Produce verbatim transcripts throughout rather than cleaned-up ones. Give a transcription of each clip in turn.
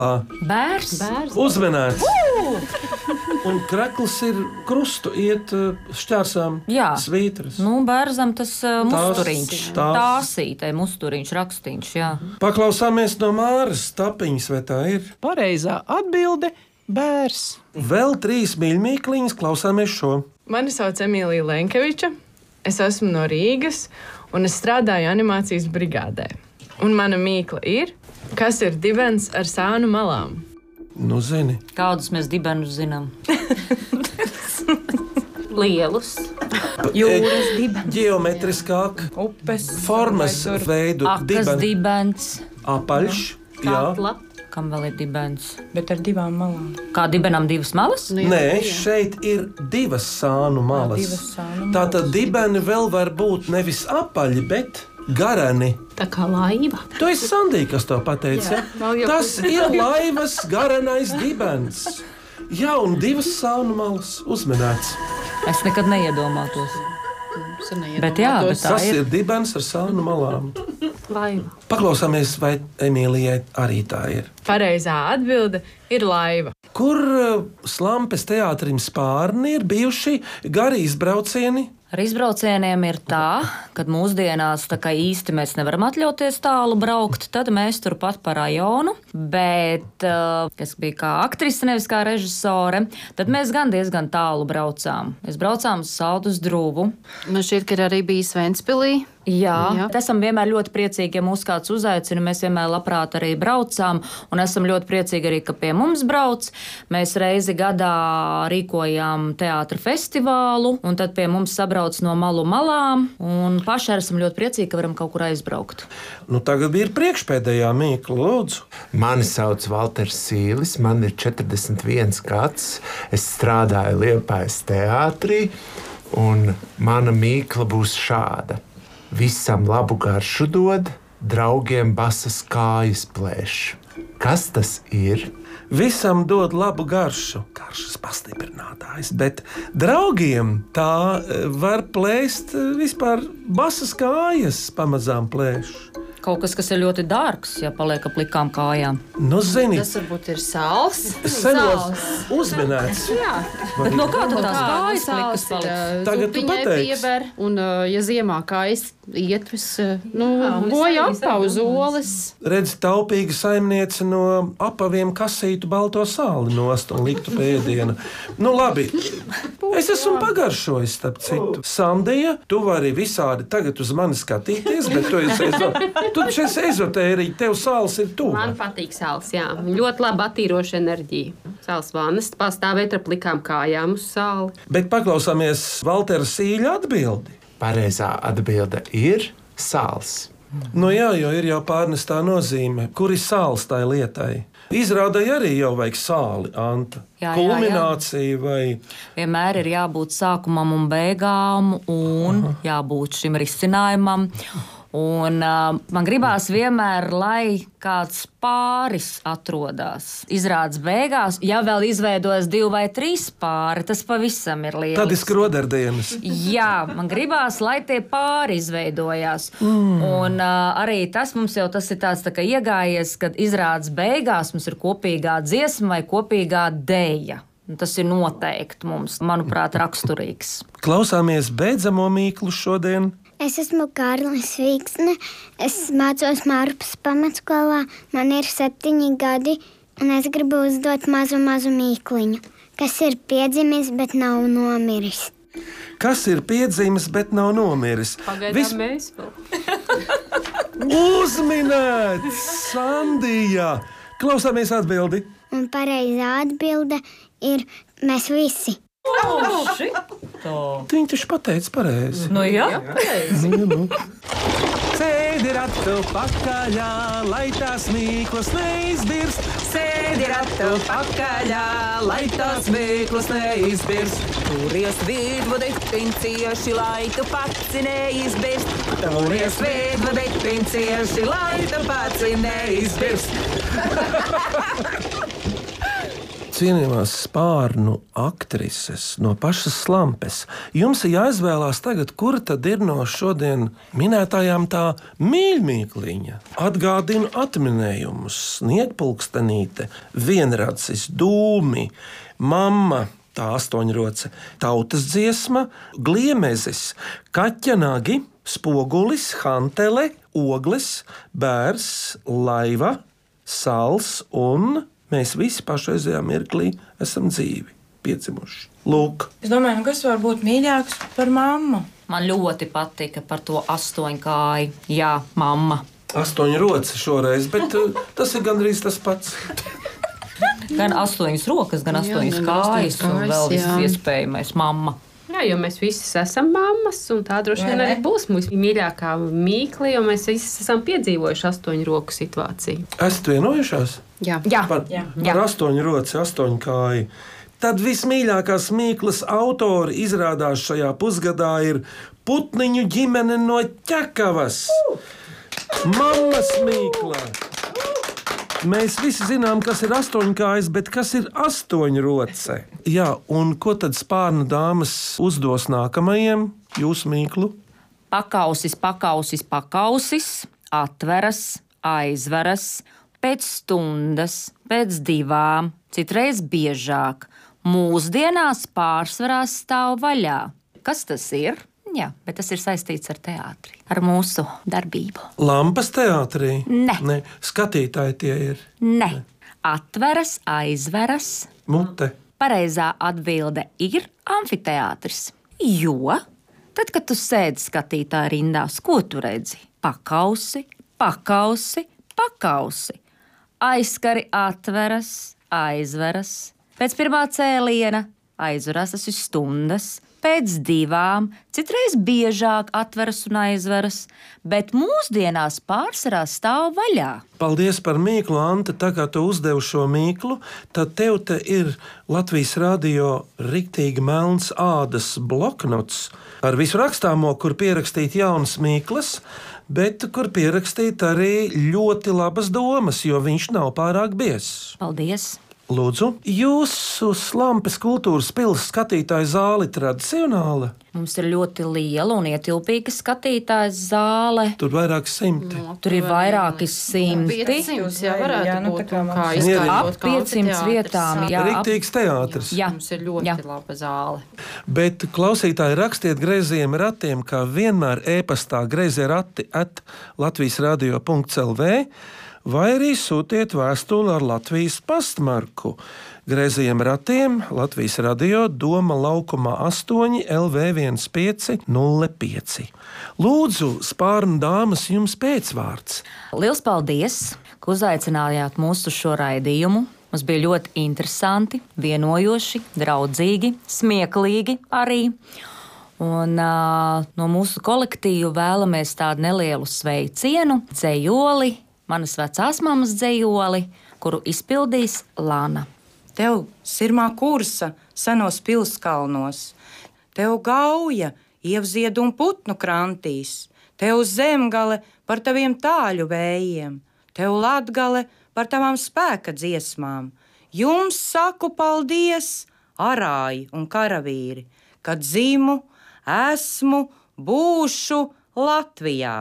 Bērs. Bērs. Uzmanīts. Un krakls ir krustu, iet uh, šķērsām Jā. svītras. Nu, bērzam tas uh, musturiņš. tās. Tāsītē musturiņš, rakstīņš, jā. Paklausāmies no Māras tapiņas, vai tā ir? Pareizā atbilde - bērs. Vēl trīs mīļmīkliņas, klausāmies šo. Mani sauc Emīlija Lenkeviča. Es esmu no Rīgas un es strādāju animācijas brigādē. Un mana mīkla ir, kas ir dibens ar sānu malām? Nu, zini. Kādus mēs dibenus zinām? Lielus. Jūras dibens. Geometriskāk. Upes. Formas veidu. Akas dibens. Apaļš. Jā. Katla. Kam vēl ir dibens? Bet ar divām malām. Kā dibenam divas malas? Nē, šeit ir divas sānu malas. divas sānu malas. Tātad dibeni vēl var būt nevis apaļi, bet garani. Tā kā laiva. Tu esi Sandija, kas to pateica. Ja? Tas ir laivas garanais dibens. Jā, un divas sānu malas uzmanēts. Es nekad neiedomātos. Bet jā, bet tā Tas ir. ir dibens ar sānu malām. Laiva. Paklausāmies, vai Emīlijai arī tā ir. Pareizā atbilde ir laiva. Kur uh, Slampes teātrim Spārni ir bijuši gari izbraucieni? Ar izbraucieniem ir tā, ka mūsdienās tā kā īsti mēs nevaram atļauties tālu braukt, tad mēs turpat pa rajonu, bet uh, es biju kā aktrise, nevis kā režisore, tad mēs gan diezgan tālu braucām. Mēs braucām uz Saldus Drūvu. Man šķiet, ka ir arī bijis Ventspilī. Jā, Jā. esam vienmēr ļoti priecīgi, ja mūs kāds uzaicina. Mēs vienmēr labprāt arī braucām, un esam ļoti priecīgi arī, ka pie mums brauc. Mēs reizi gadā rīkojām teātra festivālu, un tad pie mums sabrauc no malu malām, un paši esam ļoti priecīgi, ka varam kaut kur aizbraukt. Nu, tagad ir priekšpēdējā mīkla, lūdzu. Mani sauc Valters Sīlis, man ir četrdesmit viens gads. Es strādāju Liepājas teātrī, un mana mīkla būs šāda. Visam labu garšu dod, draugiem basas kājas plēš. Kas tas ir? Visam dod labu garšu, garšas pastiprinātājs, bet draugiem tā eh, var plēst eh, vispār basas kājas, pamazām plēš. Kaut kas, kas ir ļoti dārgs, ja paliek ap likām kājām. Nu, zini, Tas varbūt ir sāls. senos uzminēts. Jā. Bet no kā tad tās Kā, kājas sāls plikas ir, paliks? ā, Tagad tu zupiņai pateiksi. pieber, un, ā, ja ziemā kājas ietves, ā, nu, un es boja arī apā uz oles. Redz, taupīga saimniece no apaviem kasītu balto sāli nost un liktu pēdienu. Nu, labi, es esmu pagaršojis, starp citu. Sandija, tu vari visādi tagad uz mani skatīties, bet tu esi, ezo, tu esi ezotērija, tev sāls ir tuva. Man patīk sāls, jā. Ļoti labi attīroša enerģija. Sāls vannas pastāvēt ar plikām kājām uz sāli. Bet paklausāmies Valtera Sīļa atbildi. Pareizā atbilde ir sāls. Nu jā, jo ir jau pārnestā nozīme, kur ir sāls tai lietai. Izrādāja arī jau vajag sāli, Anta. Jā, jā, jā. Kulminācija vai... Vienmēr ir jābūt sākumam un beigām, un jābūt šim risinājumam. Un, uh, man gribās vienmēr, lai kāds pāris atrodas. Izrādes beigās, ja vēl izveidojas divi vai trīs pāri, tas pavisam ir liels. Tad ir skroderdienas. Jā, man gribās, lai tie pāri izveidojās. Mm. Un uh, arī tas mums jau tas ir tāds tā kā iegājies, kad izrādes beigās mums ir kopīgā dziesma vai kopīgā deja. Un tas ir noteikti mums, manuprāt, raksturīgs. Klausāmies beidzamo mīklu šodien. Es esmu Kārlis Vīksne, es mācos Mārpas pamatskolā, man ir septiņi gadi, un es gribu uzdot mazu, mazu mīkliņu. Kas ir piedzimis, bet nav nomiris? Kas ir piedzimis, bet nav nomiris? Pagaidām Vis- mēs vēl. Uzminēts, Sandija! Klausāmies atbildi. Un pareizā atbilde ir mēs visi. Oh, Viņi taču pateica pareizi. nu, jā. Nu, nu. Sēdi ratu pakaļā, lai tās mīklas neizbirst. Sēdi ratu pakaļā, lai tās mīklas neizbirst. Turies vidvadīt, cieši, lai tu pats neizbirst. Turies vidvadīt, cieši, lai tu pats neizbirst. cienījamās spārnu aktrises no pašas Slampes, jums ir jāizvēlās tagad, kura tad ir no šodien minētājām tā mīļmīkliņa. Atgādinu atminējumus: Sniegpulkstenīte, Vienradsis, Dūmi, Mamma, tā astoņroce, Tautas dziesma, Gliemezis, Kaķanagi, Spogulis, Hantele, Ogles, Bērs, Laiva, Sals un mēs visi pašreizajā mirklī esam dzīvi, piedzimuši. Lūk. Es domāju, nu kas var būt mīļāks par mammu? Man ļoti patika par to astoņkāju. Jā, mamma. Astoņroce šoreiz, bet tas ir gandrīz tas pats. Gan astoņas rokas, gan astoņas Jā, kājas, un kājas, vēl viss jā. iespējamais mamma. Jā, jo mēs visi esam mammas, un tā droši vien arī būs mūsu mīļākā mīkla, jo mēs visi esam piedzīvojuši astoņu roku situāciju. Esat vienojušās? Jā, Jā. Par, Jā. par astoņroci, astoņkāju. Tad vismīļākās mīklas autori izrādās šajā pusgadā ir Putniņu ģimene no Ķekavas. Mammas mīkla. Mēs visi zinām, kas ir astoņkājas, bet kas ir astoņroce? Jā, un ko tad spārnu dāmas uzdos nākamajiem jūsu mīklu? Pakausis, pakausis, pakausis, atveras, aizveras, pēc stundas, pēc divām, citreiz biežāk. Mūsdienās pārsvarā stāv vaļā. Kas tas ir? Jā, bet tas ir saistīts ar teātri, ar mūsu darbību. Lampas teātrī? Ne. ne. Skatītāji tie ir. Ne. Atveras, aizveras. Mute. Pareizā atbilde ir amfiteātris. Jo tad, kad tu sēdi skatītāju rindās, ko tu redzi? Pakausi, pakausi, pakausi. Aizskari atveras, aizveras. Pēc pirmā cēliena aizveras tas ir stundas. Pēc divām, citreiz biežāk atveras un aizveras, bet mūsdienās pārsvarā stāv vaļā. Paldies par mīklu, Anta. Tā kā tu uzdevi šo mīklu, tad tev te ir Latvijas radio riktīgi melns ādas bloknots ar visu rakstāmo, kur pierakstīt jaunas mīklas, bet kur pierakstīt arī ļoti labas domas, jo viņš nav pārāk biezs. Paldies! Lūdzu, jūsu Slampes kultūras pils skatītāja zāle tradicionāla? Mums ir ļoti liela un ietilpīga skatītāja zāle. Tur vairāk simti. No, tur ir vairāki simti. piecsimt, jā, varētu jā, nu, būt. tā kā un Kā mums- izkārtot, Ap kā piecsimt amfiteātris. vietām, jā. Riktīgs teātris. Jā, Mums ir ļoti jā. laba zāle. Bet klausītāji rakstiet greiziem ratiem, kā vienmēr e-pastā greizie rati at latvijas radio punkts el vē vai arī sūtiet vēstuli ar Latvijas pastmarku. Greizajiem ratiem Latvijas radio Doma laukumā astoņi L V viens pieci nulle pieci. Lūdzu, spārnu dāmas, jums pēcvārds. Liels paldies, ka uzaicinājāt mūsu šo raidījumu. Mums bija ļoti interesanti, vienojoši, draudzīgi, smieklīgi arī. Un, uh, no mūsu kolektīva vēlamies tādu nelielu sveicienu, dzejoli, manas vecās mammas dzejoli, kuru izpildīs Lana. Tev sirmā kursa senos pilskalnos, tev gauja ievziedu un putnu krantīs, tev zemgale par taviem tāļu vējiem, tev latgale par tavām spēka dziesmām. Jums saku paldies, arāji un karavīri, kad dzimu, esmu, būšu Latvijā.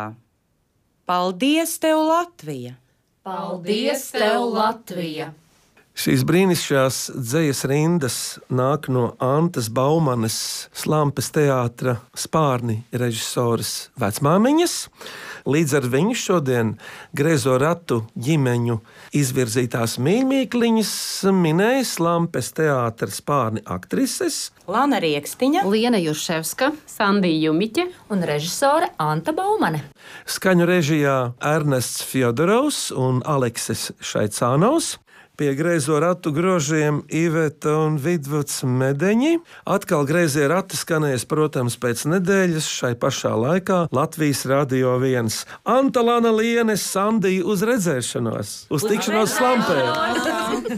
Paldies tev, Latvija! Paldies tev, Latvija! Šīs brīnišķīgās dzejas rindas nāk no Antas Baumanes, Slampes teātra spārni režisoras vecmāmiņas. Līdz ar viņu šodien Greizo ratu ģimeņu izvirzītās mīļmīkliņas minēja Slampes teātra spārni aktrises Lana Riekstiņa, Liena Jurševska, Sandija Jumiķe Un režisore Anta Baumane. Skaņu režijā Ernests Fjodorovs un Aleksis Šaicānovs. Pie Greizo ratu grožiem Iveta un Vidvuds Medeņi. Atkal Greizie rati skanēs, protams, pēc nedēļas šai pašā laikā Latvijas Radio viens. Anta, Lana, Liene, Sandija, uz redzēšanos! Uz tikšanos Slampē!